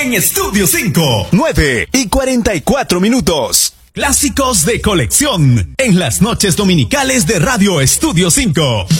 en Estudio 5. 9:44. Clásicos de colección en las noches dominicales de Radio Estudio 5.